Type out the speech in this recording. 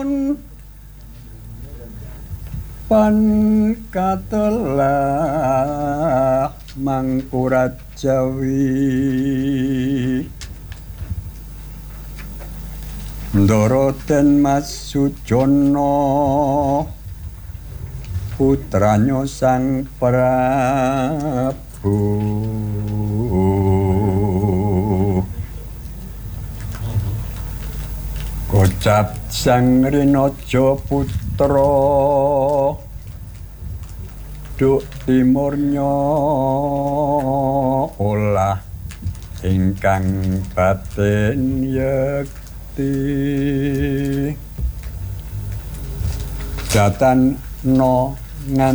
pan katelah Mangkurat Jawi Ndoroten Mas Sujono putranya Sang Prabu kocap Sang Rinaja putra duk timurnya olah ingkang batin yekti jatan no